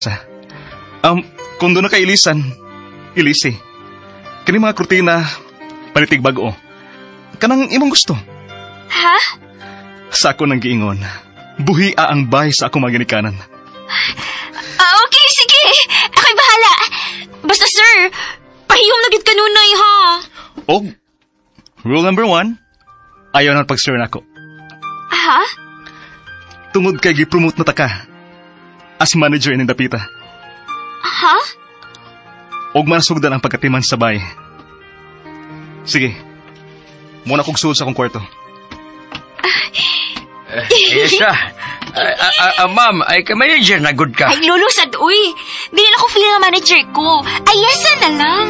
Kung doon na kay Ilisi. Kani mga kurtina, palitig bago. Kanang imong gusto. Ha? Sa ako nang giingon, buhia ang bahay sa akong mga ginikanan. Okay, sige. Ako'y bahala. Basta sir, pahiyom na gid kanunay ha. Og, rule number 1, ayaw na pag-sir na ako. Ha? Tungod kay gipromote na taka as manager in Dapita. Ha? Og manasugdan ang pagkatiman sa bahay. Sige, muna kong suod sa akong kwarto. Yes ka. Ma'am, ay ka manager na good ka. Ay, lulusad, uy. Di na ako feel na manager ko. Ay, yes na lang.